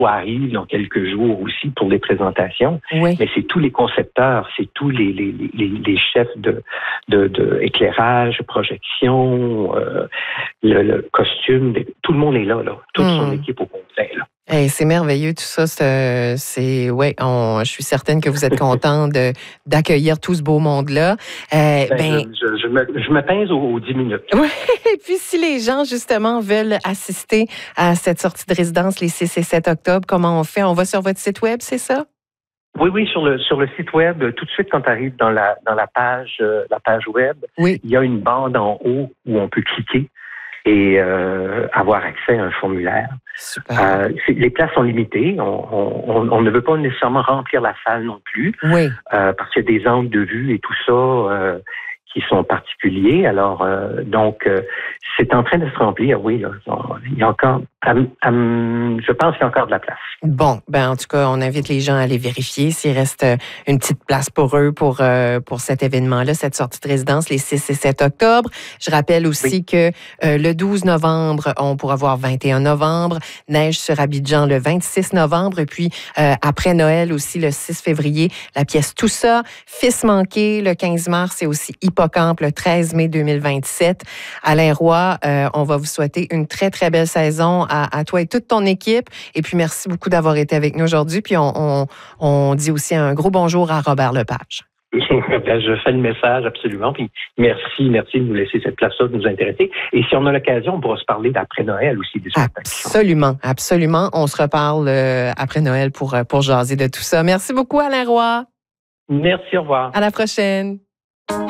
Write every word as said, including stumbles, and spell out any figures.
arrive dans quelques jours aussi pour les présentations. Oui. Mais c'est tous les concepteurs, c'est tous les, les, les, les chefs de, de, de éclairage, projection, euh, le, le costume, tout le monde est là, là. Toute mmh. son équipe au complet, là. Hey, c'est merveilleux tout ça. C'est, c'est ouais, on, je suis certaine que vous êtes content de, d'accueillir tout ce beau monde-là. Euh, ben, ben, je, je, je, me, je me pince aux, aux dix minutes. Oui, et puis si les gens, justement, veulent assister à cette sortie de résidence les six et sept octobre, comment on fait? On va sur votre site web, c'est ça? Oui, oui, sur le sur le site web, tout de suite quand tu arrives dans la dans la page euh, la page web, oui. il y a une bande en haut où on peut cliquer et euh, avoir accès à un formulaire. Euh, les places sont limitées. On, on, on ne veut pas nécessairement remplir la salle non plus, oui. euh, parce qu'il y a des angles de vue et tout ça euh, qui sont particuliers. Alors, euh, donc, euh, c'est en train de se remplir, oui. Là. Il y a encore, um, um, je pense qu'il y a encore de la place. Bon, ben en tout cas, on invite les gens à aller vérifier s'il reste une petite place pour eux pour euh, pour cet événement-là, cette sortie de résidence les six et sept octobre. Je rappelle aussi oui. que euh, le douze novembre, on pourra voir vingt et un novembre, Neige sur Abidjan le vingt-six novembre, et puis euh, après Noël aussi le six février, la pièce Tout ça, Fils manqué le quinze mars et aussi Hippocampe le treize mai deux mille vingt-sept. Alain Roy, euh, on va vous souhaiter une très, très belle saison à, à toi et toute ton équipe. Et puis, merci beaucoup d'avoir été avec nous aujourd'hui. Puis, on, on, on dit aussi un gros bonjour à Robert Lepage. Je fais le message, absolument. Puis merci, merci de nous laisser cette place-là, de nous intéresser. Et si on a l'occasion, on pourra se parler d'après Noël aussi. Des absolument, absolument. On se reparle euh, après Noël pour, pour jaser de tout ça. Merci beaucoup, Alain Roy. Merci, au revoir. À la prochaine.